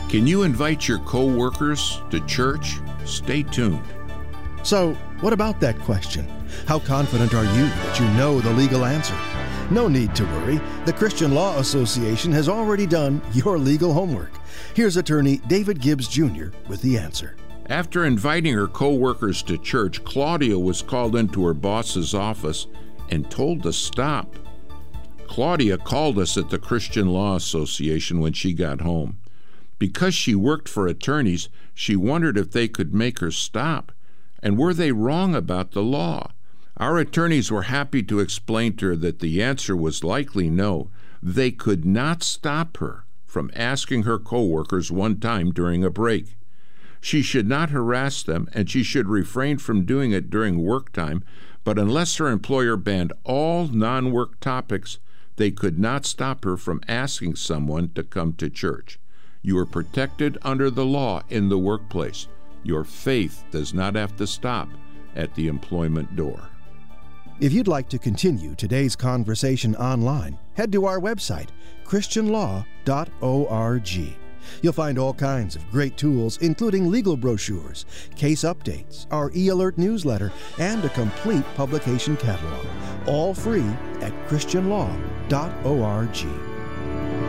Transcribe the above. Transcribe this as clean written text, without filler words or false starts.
Can you invite your co-workers to church? Stay tuned. So, what about that question? How confident are you that you know the legal answer? No need to worry. The Christian Law Association has already done your legal homework. Here's attorney David Gibbs Jr. with the answer. After inviting her co-workers to church, Claudia was called into her boss's office and told to stop. Claudia called us at the Christian Law Association when she got home. Because she worked for attorneys, she wondered if they could make her stop. And were they wrong about the law? Our attorneys were happy to explain to her that the answer was likely no. They could not stop her from asking her co-workers one time during a break. She should not harass them, and she should refrain from doing it during work time, but unless her employer banned all non-work topics, they could not stop her from asking someone to come to church. You are protected under the law in the workplace. Your faith does not have to stop at the employment door. If you'd like to continue today's conversation online, head to our website, christianlaw.org. You'll find all kinds of great tools, including legal brochures, case updates, our e-alert newsletter, and a complete publication catalog, all free at christianlaw.org.